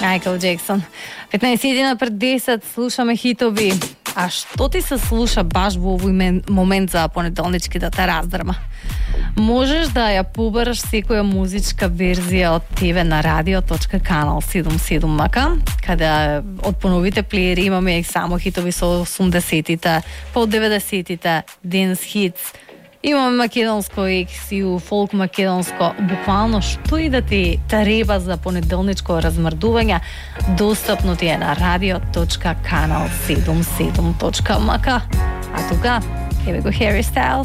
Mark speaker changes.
Speaker 1: Майкъл Джексон. 15 пред 10 слушаме хитови. А што ти се слуша баш во овој момент за понеделнички да те раздрма? Можеш да ја побереш секоја музичка верзија од тебе на radio.kanal77mk, каде од поновите плеери имаме и само хитови со 80-тите, па од 90-тите, Dance Hits. Имаме македонско ексиу, фолк македонско, буквално што и да ти треба за понеделничко размрдување, достапно ти е на radio.kanal77.mk. А тука, еве го Harry Styles.